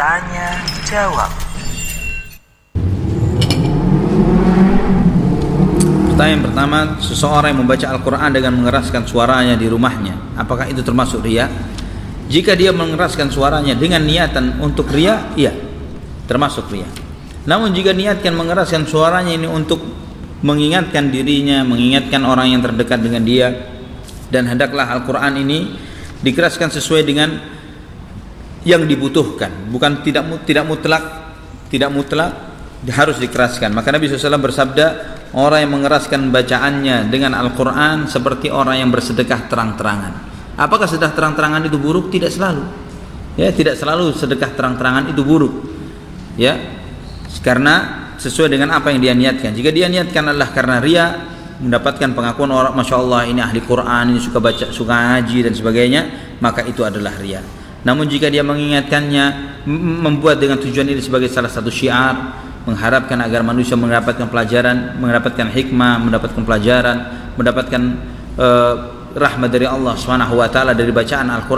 Tanya jawab. Pertanyaan pertama, seseorang yang membaca Al-Quran dengan mengeraskan suaranya di rumahnya, apakah itu termasuk riya? Jika dia mengeraskan suaranya dengan niatan untuk riya, iya, termasuk riya. Namun jika niatkan mengeraskan suaranya ini untuk mengingatkan dirinya, mengingatkan orang yang terdekat dengan dia, dan hendaklah Al-Quran ini dikeraskan sesuai dengan yang dibutuhkan, bukan tidak mutlak harus dikeraskan. Maka Nabi SAW bersabda, orang yang mengeraskan bacaannya dengan Al-Quran seperti orang yang bersedekah terang-terangan. Apakah sedekah terang-terangan itu buruk? Tidak selalu. Ya, tidak selalu sedekah terang-terangan itu buruk. Ya, karena sesuai dengan apa yang dia niatkan. Jika dia niatkan adalah karena riya, mendapatkan pengakuan orang, masya Allah ini ahli Quran, ini suka baca, suka ngaji dan sebagainya, maka itu adalah riya. Namun jika dia mengingatkannya, membuat dengan tujuan ini sebagai salah satu syiar, mengharapkan agar manusia mendapatkan pelajaran, mendapatkan hikmah, mendapatkan pelajaran, mendapatkan rahmat dari Allah Subhanahu wa taala dari bacaan Al-Quran